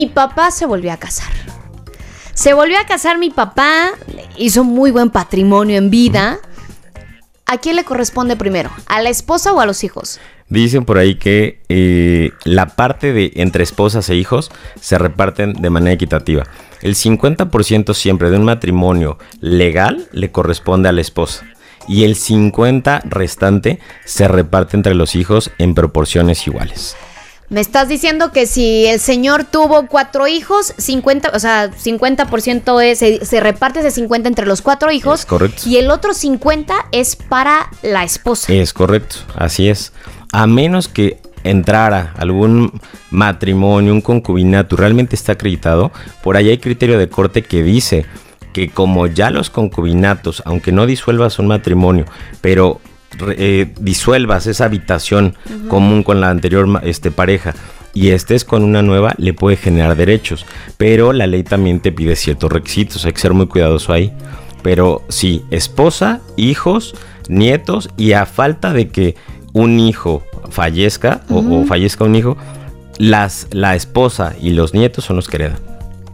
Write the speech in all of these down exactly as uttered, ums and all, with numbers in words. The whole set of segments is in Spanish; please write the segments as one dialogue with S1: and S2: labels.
S1: Mi papá se volvió a casar. Se volvió a casar mi papá, hizo muy buen patrimonio en vida. ¿A quién le corresponde primero? ¿A la esposa o a los hijos?
S2: Dicen por ahí que eh, la parte de entre esposas e hijos se reparten de manera equitativa. El cincuenta por ciento siempre de un matrimonio legal le corresponde a la esposa. Y el cincuenta por ciento restante se reparte entre los hijos en proporciones iguales.
S1: Me estás diciendo que si el señor tuvo cuatro hijos, cincuenta, o sea, cincuenta por ciento es, se, se reparte ese cincuenta entre los cuatro hijos.
S2: Es correcto.
S1: Y el otro cincuenta es para la esposa.
S2: Es correcto, así es. A menos que entrara algún matrimonio, un concubinato, realmente está acreditado, por ahí hay criterio de corte que dice que como ya los concubinatos, aunque no disuelvas un matrimonio, pero eh, disuelvas esa habitación uh-huh. común con la anterior este, pareja y estés con una nueva, le puede generar derechos, pero la ley también te pide ciertos requisitos, hay que ser muy cuidadoso ahí. Pero sí, esposa, hijos, nietos, y a falta de que un hijo fallezca uh-huh. o, o fallezca un hijo, las, la esposa y los nietos son los que heredan.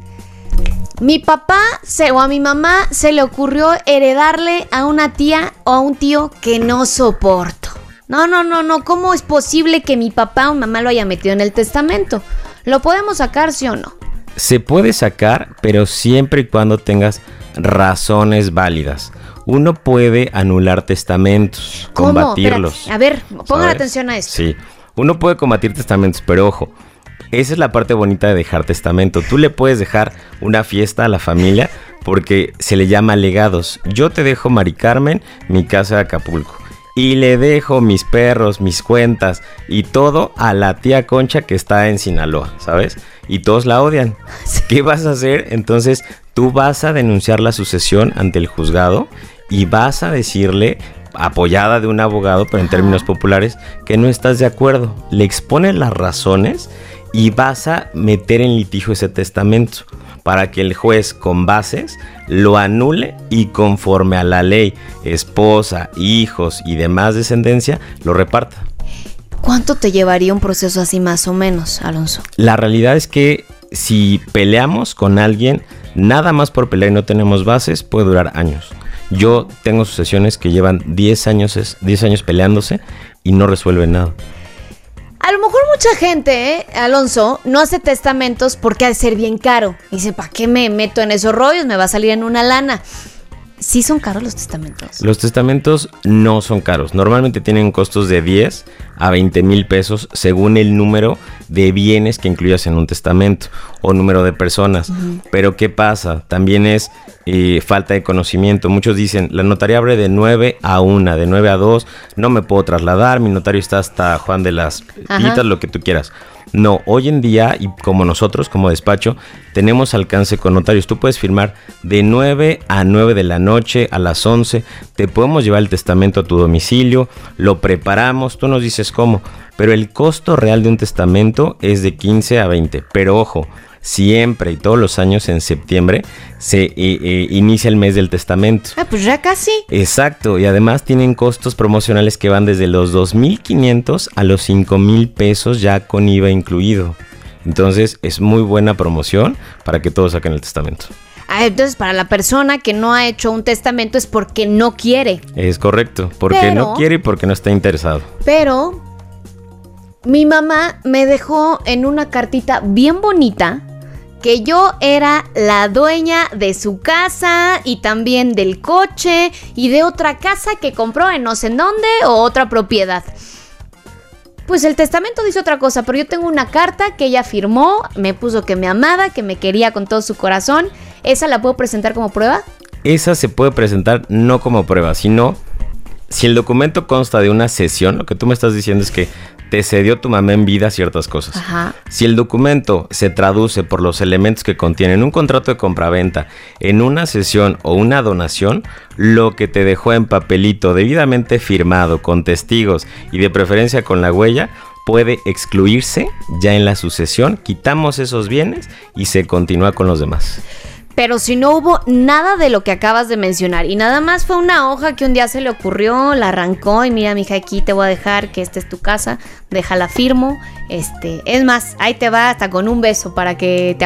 S1: Mi papá se, o a mi mamá se le ocurrió heredarle a una tía o a un tío que no soporto. No, no, no, no. ¿Cómo es posible que mi papá o mi mamá lo haya metido en el testamento? ¿Lo podemos sacar, sí o no?
S2: Se puede sacar, pero siempre y cuando tengas razones válidas. Uno puede anular testamentos,
S1: ¿cómo?
S2: Combatirlos.
S1: Espérate. A ver, pongan atención a esto.
S2: Sí, uno puede combatir testamentos, pero ojo, esa es la parte bonita de dejar testamento. Tú le puedes dejar una fiesta a la familia porque se le llama legados. Yo te dejo, Mari Carmen, mi casa de Acapulco. Y le dejo mis perros, mis cuentas y todo a la tía Concha que está en Sinaloa, ¿sabes? Y todos la odian. ¿Qué vas a hacer? Entonces tú vas a denunciar la sucesión ante el juzgado y vas a decirle, apoyada de un abogado, pero en términos populares, que no estás de acuerdo. Le expones las razones y vas a meter en litigio ese testamento para que el juez con bases lo anule y conforme a la ley, esposa, hijos y demás descendencia, lo reparta.
S1: ¿Cuánto te llevaría un proceso así más o menos, Alonso?
S2: La realidad es que si peleamos con alguien, nada más por pelear y no tenemos bases, puede durar años. Yo tengo sucesiones que llevan diez años, diez años peleándose y no resuelven nada.
S1: A lo mejor mucha gente, ¿eh, Alonso, no hace testamentos porque ha de ser bien caro. Dice, ¿para qué me meto en esos rollos? Me va a salir en una lana. ¿Sí son caros los testamentos?
S2: Los testamentos no son caros. Normalmente tienen costos de diez a veinte mil pesos según el número de bienes que incluyas en un testamento o número de personas. Uh-huh. Pero ¿qué pasa? También es eh, falta de conocimiento. Muchos dicen, la notaría abre de nueve a una, de nueve a dos, no me puedo trasladar, mi notario está hasta Juan de las Pitas, lo que tú quieras. No, hoy en día, y como nosotros, como despacho, tenemos alcance con notarios. Tú puedes firmar de nueve a nueve de la noche, a las once. Te podemos llevar el testamento a tu domicilio, lo preparamos, tú nos dices cómo. Pero el costo real de un testamento es de quince a veinte. Pero ojo, siempre y todos los años en septiembre se eh, eh, inicia el mes del testamento.
S1: Ah, pues ya casi.
S2: Exacto, y además tienen costos promocionales que van desde los dos mil quinientos a los cinco mil pesos ya con I V A incluido. Entonces es muy buena promoción para que todos saquen el testamento.
S1: Ah, entonces para la persona que no ha hecho un testamento es porque no quiere.
S2: Es correcto, porque pero, no quiere y porque no está interesado.
S1: Pero mi mamá me dejó en una cartita bien bonita que yo era la dueña de su casa y también del coche y de otra casa que compró en no sé en dónde o otra propiedad. Pues el testamento dice otra cosa, pero yo tengo una carta que ella firmó, me puso que me amaba, que me quería con todo su corazón. ¿Esa la puedo presentar como prueba?
S2: Esa se puede presentar no como prueba, sino si el documento consta de una cesión, lo que tú me estás diciendo es que te cedió tu mamá en vida ciertas cosas.
S1: Ajá.
S2: Si el documento se traduce por los elementos que contienen un contrato de compraventa, en una cesión o una donación, lo que te dejó en papelito debidamente firmado con testigos y de preferencia con la huella, puede excluirse ya en la sucesión. Quitamos esos bienes y se continúa con los demás.
S1: Pero si no hubo nada de lo que acabas de mencionar y nada más fue una hoja que un día se le ocurrió, la arrancó y mira, mija, aquí te voy a dejar que esta es tu casa, déjala firmo, este, es más, ahí te va hasta con un beso para que te